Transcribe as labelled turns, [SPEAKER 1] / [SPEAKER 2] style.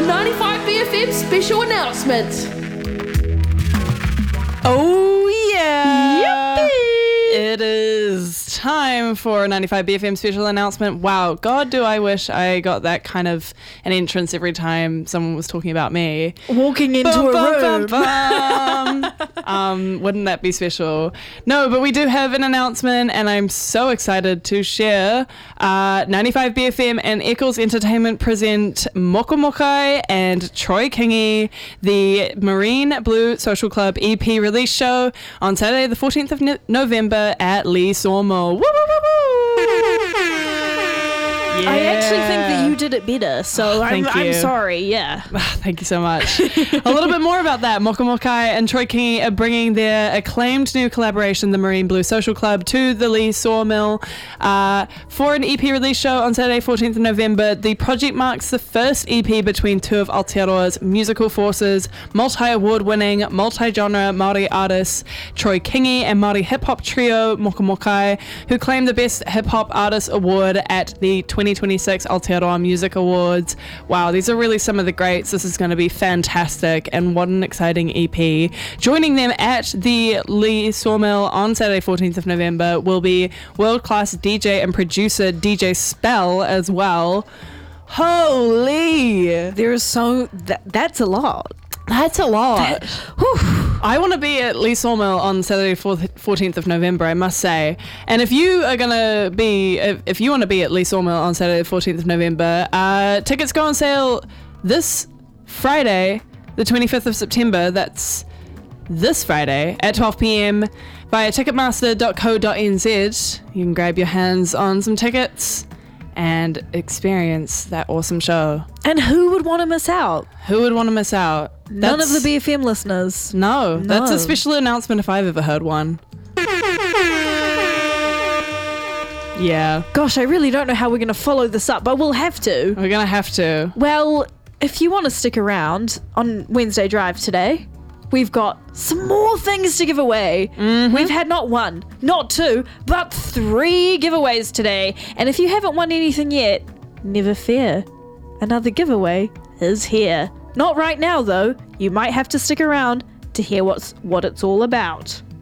[SPEAKER 1] 95BFM special announcement.
[SPEAKER 2] Oh, yeah.
[SPEAKER 1] Yippee.
[SPEAKER 2] It is time for a 95BFM special announcement. Wow, God, do I wish I got that kind of an entrance every time someone was talking about me.
[SPEAKER 1] Walking into a room.
[SPEAKER 2] Wouldn't that be special? No, but we do have an announcement, and I'm so excited to share. 95BFM and Eccles Entertainment present Moko Mokai and Troy Kingi, the Marine Blue Social Club EP release show on Saturday the 14th of November at Lee Sawmill. Woo, woo, woo, woo. Yeah.
[SPEAKER 1] I actually think that you did it better, so I'm sorry, yeah.
[SPEAKER 2] Thank you so much. A little bit more about that. Moko Mokai and Troy Kingi are bringing their acclaimed new collaboration, the Marine Blue Social Club, to the Lee Sawmill for an EP release show on Saturday, 14th of November. The project marks the first EP between two of Aotearoa's musical forces, multi-award-winning, multi-genre Māori artists Troy Kingi and Māori hip-hop trio Moko Mokai, who claimed the Best Hip Hop Artist Award at the 2026 Aotearoa Music Awards. Wow, these are really some of the greats. This is going to be fantastic, and what an exciting EP. Joining them at the Lee Sawmill on Saturday 14th of November will be world-class DJ and producer DJ Spell as well. Holy!
[SPEAKER 1] That's a lot.
[SPEAKER 2] That's a lot. I want to be at Lee Sawmill on Saturday 14th of November, I must say. And if you want to be at Lee Sawmill on Saturday 14th of November, tickets go on sale this Friday, the 25th of September. That's this Friday at 12 p.m. via ticketmaster.co.nz. You can grab your hands on some tickets and experience that awesome show.
[SPEAKER 1] And who would want to miss out?
[SPEAKER 2] Who would want to miss out?
[SPEAKER 1] None of the BFM listeners.
[SPEAKER 2] No, that's a special announcement if I've ever heard one. Yeah.
[SPEAKER 1] Gosh, I really don't know how we're going to follow this up, but we'll have to.
[SPEAKER 2] We're going to have to.
[SPEAKER 1] Well, if you want to stick around on Wednesday Drive today, we've got some more things to give away. Mm-hmm. We've had not one, not two, but 3 giveaways today. And if you haven't won anything yet, never fear. Another giveaway is here. Not right now, though. You might have to stick around to hear what it's all about.